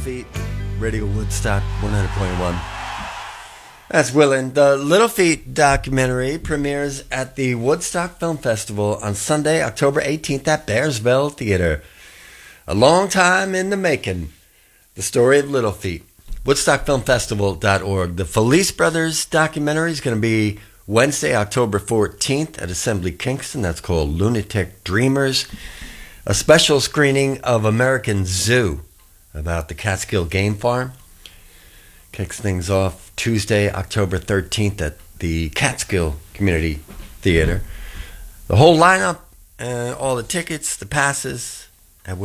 Feet, Radio Woodstock 100.1. That's Willin'. The Little Feat documentary premieres at the Woodstock Film Festival on Sunday, October 18th at Bearsville Theater. A long time in the making. The story of Little Feat. WoodstockFilmFestival.org. The Felice Brothers documentary is going to be Wednesday, October 14th at Assembly Kingston. That's called Lunatic Dreamers. A special screening of American Zoo about the Catskill Game Farm. Kicks things off Tuesday, October 13th at the Catskill Community Theater. The whole lineup, all the tickets, the passes at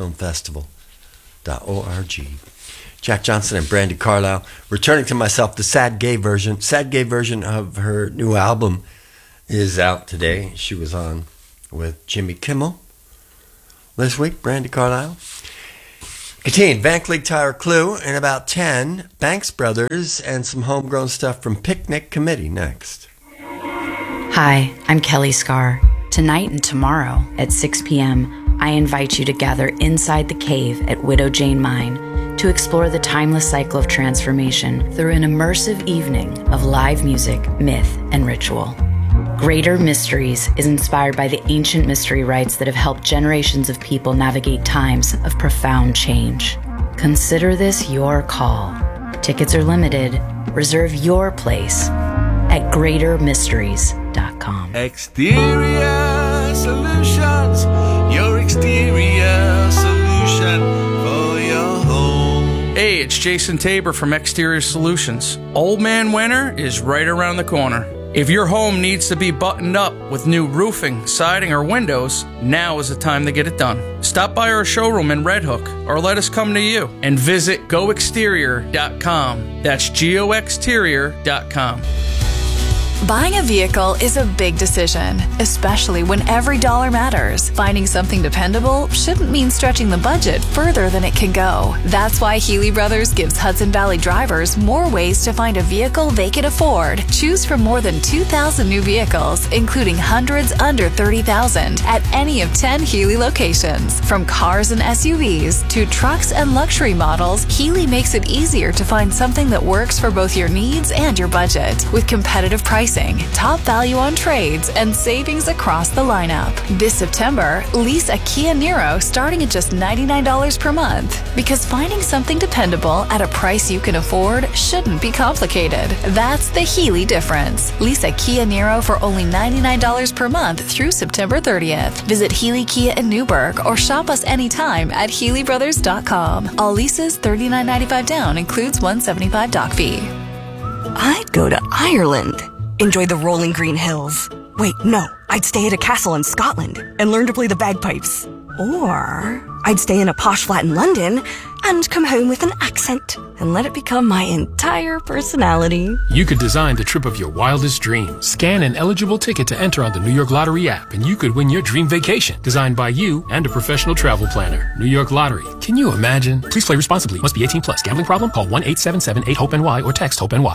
WoodstockFilmFestival.org. Jack Johnson and Brandi Carlile. Returning to Myself, the sad gay version. Sad gay version of her new album is out today. She was on with Jimmy Kimmel this week, Brandi Carlile. Continue, Van Cleek Tire Clue in about 10. Banks Brothers and some homegrown stuff from Picnic Committee next. Hi, I'm Kelly Scar. Tonight and tomorrow at 6 p.m., I invite you to gather inside the cave at Widow Jane Mine to explore the timeless cycle of transformation through an immersive evening of live music, myth, and ritual. Greater Mysteries is inspired by the ancient mystery rites that have helped generations of people navigate times of profound change. Consider this your call. Tickets are limited. Reserve your place at greatermysteries.com. Exterior Solutions, your exterior solution for your home. Hey, it's Jason Tabor from Exterior Solutions. Old Man Winter is right around the corner. If your home needs to be buttoned up with new roofing, siding, or windows, now is the time to get it done. Stop by our showroom in Red Hook or let us come to you and visit goexterior.com. That's goexterior.com. Buying a vehicle is a big decision, especially when every dollar matters. Finding something dependable shouldn't mean stretching the budget further than it can go. That's why Healy Brothers gives Hudson Valley drivers more ways to find a vehicle they can afford. Choose from more than 2,000 new vehicles, including hundreds under $30,000 at any of 10 Healy locations. From cars and SUVs to trucks and luxury models, Healy makes it easier to find something that works for both your needs and your budget. With competitive pricing, top value on trades, and savings across the lineup. This September, lease a Kia Niro starting at just $99 per month. Because finding something dependable at a price you can afford shouldn't be complicated. That's the Healy difference. Lease a Kia Niro for only $99 per month through September 30th. Visit Healy Kia in Newburgh or shop us anytime at HealyBrothers.com. All leases $39.95 down, includes $175 dock fee. I'd go to Ireland. Enjoy the rolling green hills. Wait, no. I'd stay at a castle in Scotland and learn to play the bagpipes. Or I'd stay in a posh flat in London and come home with an accent and let it become my entire personality. You could design the trip of your wildest dreams. Scan an eligible ticket to enter on the New York Lottery app, and you could win your dream vacation, designed by you and a professional travel planner. New York Lottery. Can you imagine? Please play responsibly. Must be 18 plus. Gambling problem? Call 1-877-8-HOPE-NY or text HOPE-NY.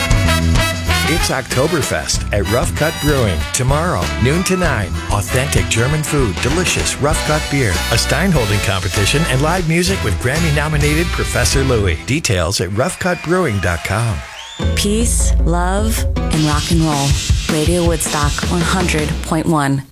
It's Oktoberfest at Rough Cut Brewing. Tomorrow, noon to 9. Authentic German food, delicious Rough Cut beer, a Stein-holding competition, and live music with Grammy-nominated Professor Louie. Details at roughcutbrewing.com. Peace, love, and rock and roll. Radio Woodstock 100.1.